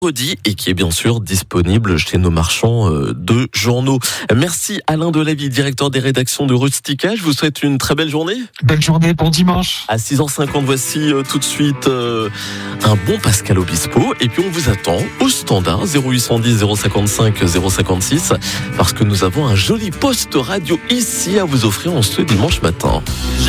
et qui est bien sûr disponible chez nos marchands de journaux. Merci Alain Delavie, directeur des rédactions de Rustica. Je vous souhaite une très belle journée. Belle journée, bon dimanche. À 6h50, voici tout de suite un bon Pascal Obispo. Et puis on vous attend au standard 0810 055 056 parce que nous avons un joli poste radio ici à vous offrir en ce dimanche matin.